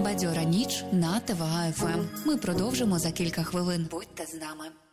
Бадьора ніч на ТВА ФМ. Ми продовжимо за кілька хвилин. Будьте з нами.